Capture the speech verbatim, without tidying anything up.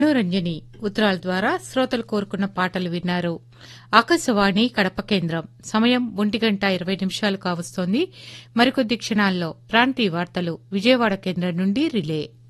మనోరంజని ఉత్తరాల ద్వారా శ్రోతలు కోరుకున్న పాటలు విన్నారు. ఆకాశవాణి కడప కేంద్రం సమయం ఒంటి గంట ఇరవై నిమిషాలు కావస్తోంది. మరికొద్ది క్షణాల్లో ప్రాంతీయ వార్తలు విజయవాడ కేంద్రం నుండి రిలే.